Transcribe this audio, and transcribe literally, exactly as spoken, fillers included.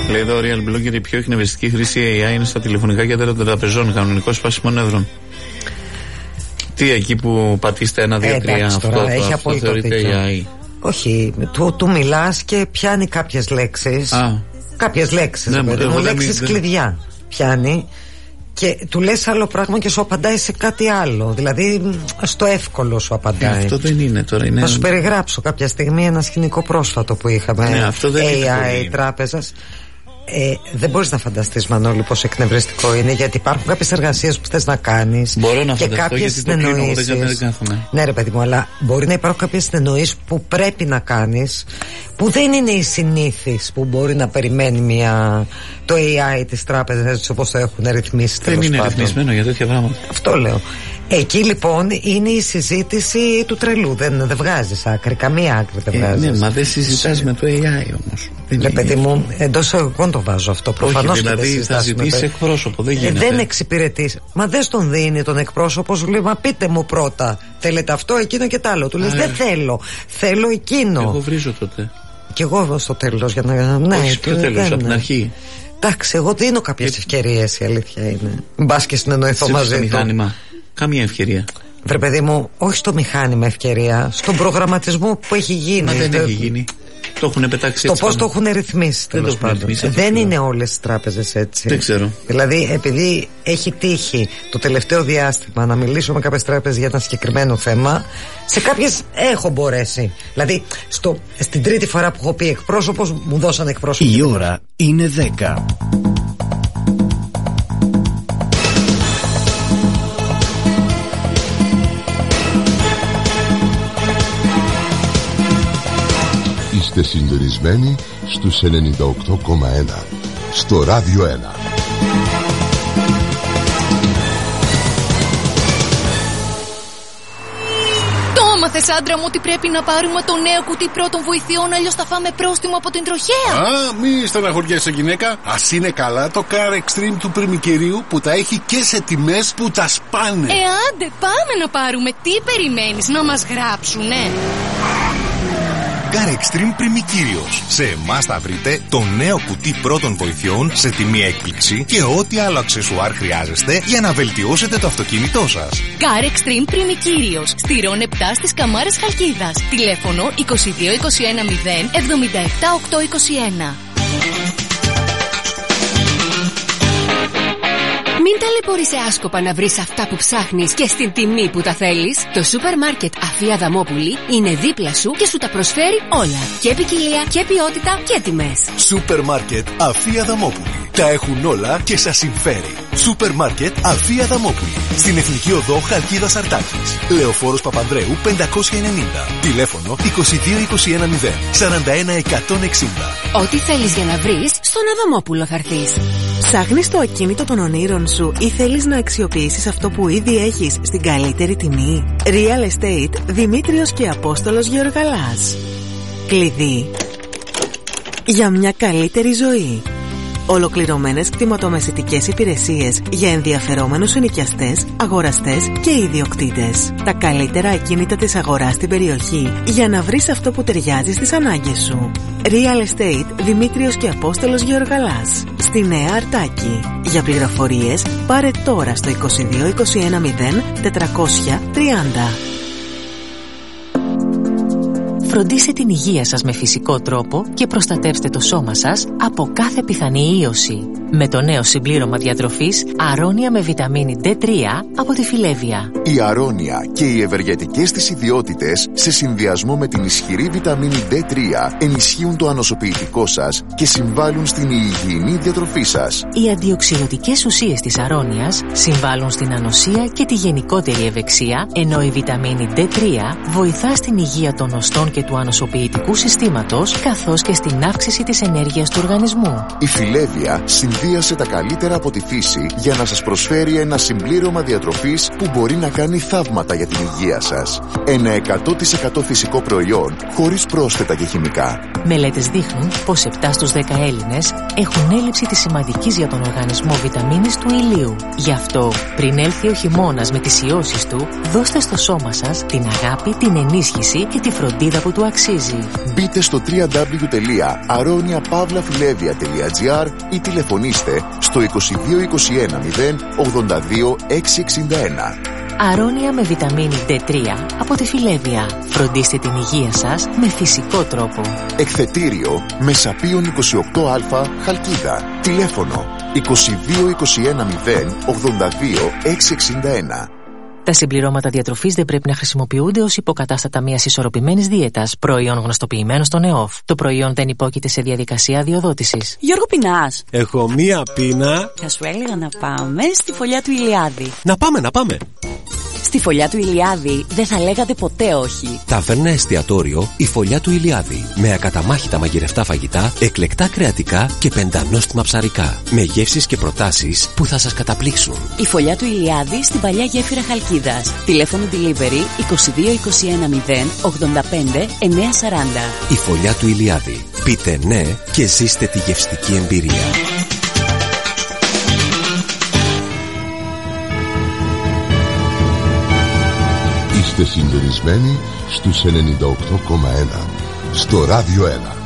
Λέει εδώ ο Real Blogger, η πιο εκνευριστική χρήση έι άι είναι στα τηλεφωνικά κέντρα των τραπεζών. Κανονικό σπάσιμο νεύρων. Τι εκεί που πατήστε ένα, δύο, τρία, αυτό, τώρα, αυτό, αυτό θεωρείται έι άι. Όχι, του, του μιλάς και πιάνει κάποιες λέξεις. Α. Κάποιες λέξεις, ναι, παιδί μου, λέξεις δεν... κλειδιά πιάνει και του λες άλλο πράγμα και σου απαντάει σε κάτι άλλο. Δηλαδή στο εύκολο σου απαντάει. Ε, αυτό δεν είναι τώρα. Είναι... Θα σου περιγράψω κάποια στιγμή ένα σκηνικό πρόσφατο που είχαμε. Ναι, αυτό δεν έι άι τράπεζας. Ε, δεν μπορείς να φανταστείς, Μανώλη, πόσο εκνευριστικό είναι, γιατί υπάρχουν κάποιες εργασίες που θες να κάνεις. Μπορώ να και φανταστώ, κάποιες συνεννοήσεις. Ναι, ρε παιδί μου, αλλά μπορεί να υπάρχουν κάποιες συνεννοήσεις που πρέπει να κάνεις, που δεν είναι οι συνήθεις που μπορεί να περιμένει μια, το έι άι της τράπεζας, έτσι όπως το έχουν ρυθμίσει. Δεν είναι πάντων ρυθμισμένο για τέτοια πράγματα. Αυτό λέω. Εκεί λοιπόν είναι η συζήτηση του τρελού. Δεν, δεν βγάζεις άκρη, καμία άκρη δεν βγάζεις. Ε, ναι, μα δεν συζητάς με το έι άι όμως. Ναι, παιδί μου, εντός εγώ το βάζω αυτό. Προφανώς. Όχι, δηλαδή θα ζητήσεις εκπρόσωπο, δεν γίνεται. Ε, δεν εξυπηρετείς. Μα δεν στον δίνει τον εκπρόσωπο, σου λέει, μα πείτε μου πρώτα. Θέλετε αυτό, εκείνο και τ' άλλο. Του λες, δεν θέλω. Θέλω εκείνο. Εγώ βρίζω τότε. Κι εγώ στο τέλος για να. Ναι, όχι στο τέλος, από την αρχή. Εντάξει, εγώ δίνω κάποιες και... ευκαιρίες, η αλήθεια είναι. Μπας και συνεννοηθώ μαζί του. Μηχάνημα. Καμία ευκαιρία. Βρε παιδί μου, όχι στο μηχάνημα ευκαιρία, στον προγραμματισμό που έχει γίνει. Μα δεν έχει γίνει. Το έχουν πετάξει το έτσι. Το πώς το έχουν ρυθμίσει, τέλος πάντων. Δεν είναι όλες οι τράπεζες έτσι. Δεν ξέρω. Δηλαδή, επειδή έχει τύχει το τελευταίο διάστημα να μιλήσω με κάποιες τράπεζες για ένα συγκεκριμένο θέμα, σε κάποιες έχω μπορέσει. Δηλαδή, στο, στην τρίτη φορά που έχω πει εκπρόσωπος, μου δώσαν εκπρόσωπο. Η ώρα είναι δέκα. Είστε συντονισμένοι στους ενενήντα οκτώ κόμμα ένα στο Ράδιο ένα. Το έμαθες, άντρα μου, ότι πρέπει να πάρουμε το νέο κουτί πρώτων βοηθειών, αλλιώς θα φάμε πρόστιμο από την τροχέα. Α, μη στεναχωριέσαι, γυναίκα. Ας είναι καλά το Car Extreme του πριμικερίου που τα έχει και σε τιμές που τα σπάνε. Ε, άντε, πάμε να πάρουμε. Τι περιμένεις, να μας γράψουνε? Car Extreme Πριμικύριος. Σε εμάς θα βρείτε το νέο κουτί πρώτων βοηθειών σε τιμή έκπληξη και ό,τι άλλο αξεσουάρ χρειάζεστε για να βελτιώσετε το αυτοκίνητό σας. Car Extreme Πριμικύριος. Στηρών επτά στις Καμάρες Χαλκίδας. Τηλέφωνο είκοσι δύο είκοσι ένα μηδέν εβδομήντα επτά οκτακόσια είκοσι ένα. Μην ταλαιπωρείσαι άσκοπα να βρεις αυτά που ψάχνεις και στην τιμή που τα θέλεις. Το σούπερ μάρκετ Αφή Αδαμόπουλη είναι δίπλα σου και σου τα προσφέρει όλα. Και ποικιλία και ποιότητα και τιμές. Σούπερ μάρκετ Αφή Αδαμόπουλη. Τα έχουν όλα και σας συμφέρει. Σούπερ μάρκετ Αφή Αδαμόπουλη. Στην Εθνική Οδό Χαλκίδας Αρτάκης. Λεωφόρος Παπανδρέου πεντακόσια ενενήντα. Τηλέφωνο είκοσι δύο είκοσι ένα μηδέν σαράντα ένα εκατόν εξήντα. Ό,τι θέλεις για να βρεις, στον Αδαμόπουλο θα έρθεις. Ψάχνεις το ακίνητο των ονείρων σου ή θέλεις να αξιοποιήσεις αυτό που ήδη έχεις στην καλύτερη τιμή? Real Estate Δημήτριος και Απόστολος Γεωργαλάς. Κλειδί για μια καλύτερη ζωή. Ολοκληρωμένες κτηματομεσητικές υπηρεσίες για ενδιαφερόμενους ενοικιαστές, αγοραστές και ιδιοκτήτες. Τα καλύτερα ακίνητα της αγοράς στην περιοχή για να βρεις αυτό που ταιριάζει στις ανάγκες σου. Real Estate Δημήτριος και Απόστολος Γεωργαλάς. Στη Νέα Αρτάκη. Για πληροφορίες πάρε τώρα στο είκοσι δύο είκοσι ένα μηδέν τετρακόσια τριάντα. Φροντίστε την υγεία σας με φυσικό τρόπο και προστατεύστε το σώμα σας από κάθε πιθανή ίωση. Με το νέο συμπλήρωμα διατροφής Αρώνια με βιταμίνη ντι τρία από τη Φιλέβια. Η Αρώνια και οι ευεργετικές της ιδιότητες σε συνδυασμό με την ισχυρή βιταμίνη ντι τρία ενισχύουν το ανοσοποιητικό σας και συμβάλλουν στην υγιεινή διατροφή σας. Οι αντιοξυδοτικές ουσίες της Αρώνιας συμβάλλουν στην ανοσία και τη γενικότερη ευεξία, ενώ η βιταμίνη ντι τρία βοηθά στην υγεία των οστών και του ανοσοποιητικού συστήματος, καθώς και στην αύξηση της ενέργειας του οργανισμού. Η Φιλέβια συνδύασε τα καλύτερα από τη φύση για να σας προσφέρει ένα συμπλήρωμα διατροφής που μπορεί να κάνει θαύματα για την υγεία σας. Ένα εκατό τοις εκατό φυσικό προϊόν, χωρίς πρόσθετα και χημικά. Μελέτες δείχνουν πως επτά στους δέκα Έλληνες έχουν έλλειψη της σημαντικής για τον οργανισμό βιταμίνης του ηλίου. Γι' αυτό, πριν έλθει ο χειμώνας με τις ιώσεις του, δώστε στο σώμα σας την αγάπη, την ενίσχυση και τη φροντίδα που που του αξίζει. Μπείτε στο double-u double-u double-u τελεία αρώνια παύλα φιλέβια τελεία τζι άρ ή τηλεφωνήστε στο είκοσι δύο είκοσι ένα μηδέν ογδόντα δύο εξακόσια εξήντα ένα. Αρώνια με βιταμίνη ντι τρία από τη Φιλέβια. Φροντίστε την υγεία σας με φυσικό τρόπο. Εκθετήριο Μεσαπίων είκοσι οκτώ α Χαλκίδα. Τηλέφωνο είκοσι δύο είκοσι ένα μηδέν ογδόντα δύο εξακόσια εξήντα ένα. Τα συμπληρώματα διατροφής δεν πρέπει να χρησιμοποιούνται ως υποκατάστατα μιας ισορροπημένης δίαιτας, προϊόν γνωστοποιημένο στον ΕΟΦ. Το προϊόν δεν υπόκειται σε διαδικασία αδειοδότησης. Γιώργο, πεινάς? Έχω μία πείνα. Θα σου έλεγα να πάμε στη φωλιά του Ηλιάδη. Να πάμε, να πάμε. Στη φωλιά του Ηλιάδη δεν θα λέγατε ποτέ όχι. Ταβέρνα εστιατόριο η φωλιά του Ηλιάδη. Με ακαταμάχητα μαγειρευτά φαγητά, εκλεκτά κρεατικά και πεντανόστιμα ψαρικά. Με γεύσεις και προτάσεις που θα σας καταπλήξουν. Η φωλιά του Ηλιάδη στην παλιά γέφυρα Χαλκίδας. Τηλέφωνο delivery είκοσι δύο είκοσι ένα μηδέν ογδόντα πέντε εννιακόσια σαράντα. Η φωλιά του Ηλιάδη. Πείτε ναι και ζήστε τη γευστική εμπειρία. Είστε συντονισμένοι στους ενενήντα οκτώ κόμμα ένα στο Ράδιο ένα.